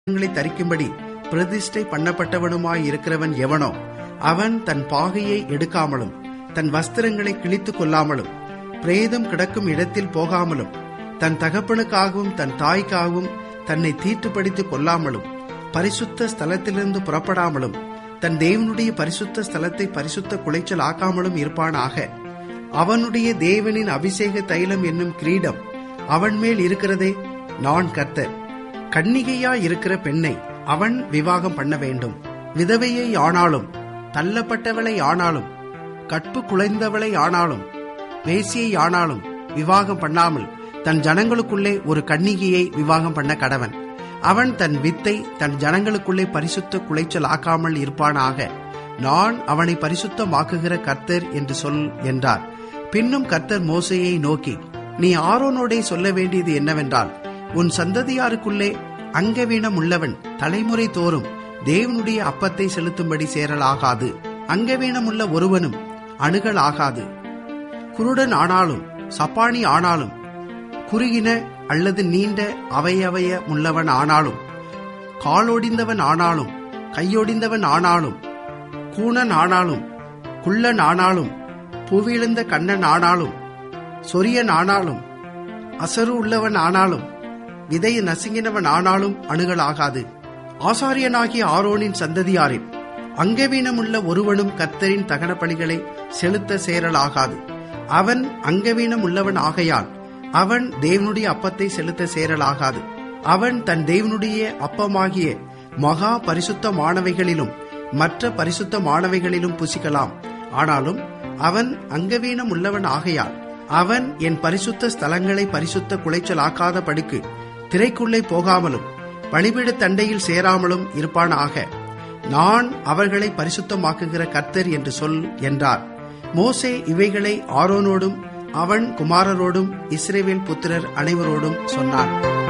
தரிக்கும்படி பிரதிஷ்டை பண்ணப்பட்டவனுமாயிருக்கிறவன் எவனோ அவன் தன் பாகையை எடுக்காமலும் தன் வஸ்திரங்களை கிழித்துக் கொள்ளாமலும் பிரேதம் கிடக்கும் இடத்தில் போகாமலும் தன் தகப்பனுக்காகவும் தன் தாய்க்காகவும் தன்னை தீட்டுப்படுத்திக் கொள்ளாமலும் பரிசுத்த ஸ்தலத்திலிருந்து புறப்படாமலும் தன் தேவனுடைய பரிசுத்த ஸ்தலத்தை பரிசுத்த குலைச்சல் ஆக்காமலும் இருப்பானாக. அவனுடைய தேவனின் அபிஷேக தைலம் என்னும் கிரீடம் அவன் மேல் இருக்கிறதே, நான் கர்த்தர். கன்னிகையாயிருக்கிற பெண்ணை அவன் விவாகம் பண்ண வேண்டும். விதவையை ஆனாலும் தள்ளப்பட்டவளை ஆனாலும் கற்பு குலைந்தவளை ஆனாலும் வேசியை ஆனாலும் விவாகம் பண்ணாமல் தன் ஜனங்களுக்குள்ளே ஒரு கன்னிகையை விவாகம் பண்ண கடவன். அவன் தன் வித்தை தன் ஜனங்களுக்குள்ளே பரிசுத்த குலைச்சல் ஆக்காமல் இருப்பானாக. நான் அவனை பரிசுத்தமாக்குகிற கர்த்தர் என்று சொல் என்றார். பின்னும் கர்த்தர் மோசேயை நோக்கி, நீ ஆரோனோடே சொல்ல வேண்டியது என்னவென்றால், உன் சந்ததியாருக்குள்ளே அங்கவீனம் உள்ளவன் தலைமுறை தோறும் தேவனுடைய அப்பத்தை செலுத்தும்படி சேரலாகாது. அங்கவீனமுள்ள ஒருவனும் அணுகல் ஆகாது. குருடன் ஆனாலும் சப்பானி ஆனாலும் குறுகின அல்லது நீண்ட அவையவயமுள்ளவன் ஆனாலும் காலொடிந்தவன் ஆனாலும் கையொடிந்தவன் ஆனாலும் கூணன் ஆனாலும் குள்ளன் ஆனாலும் புவியிழந்த கண்ணன் ஆனாலும் சொரியன் ஆனாலும் அசரு உள்ளவன் ஆனாலும் விதையை நசுங்கினவன் ஆனாலும் அணுகலாகாது. ஆசாரியனாகிய ஆரோனின் சந்ததியாரில் அங்கவீனமுள்ள ஒருவனும் கர்த்தரின் தகன பலிகளை செலுத்த சேரலாகாது. அவன் அங்கவீனம் உள்ளவன் ஆகையால் அவன் தேவனுடைய அப்பத்தை செலுத்த சேரலாகாது. அவன் தன் தேவனுடைய அப்பமாகிய மகா பரிசுத்தமானவைகளிலும் மற்ற பரிசுத்தமானவைகளிலும் புசிக்கலாம். ஆனாலும் அவன் அங்கவீனம் உள்ளவன் ஆகையால் அவன் என் பரிசுத்த ஸ்தலங்களை பரிசுத்த குலைச்சலாக்காத படிக்கு திரைக்குள்ளே போகாமலும் பலிபீட தண்டையில் சேராமலும் இருப்பானாக. நான் அவர்களை பரிசுத்தமாக்குகிற கர்த்தர் என்று சொல் என்றார். மோசே இவைகளை ஆரோனோடும் அவன் குமாரரோடும் இஸ்ரவேல் புத்திரர் அனைவரோடும் சொன்னான்.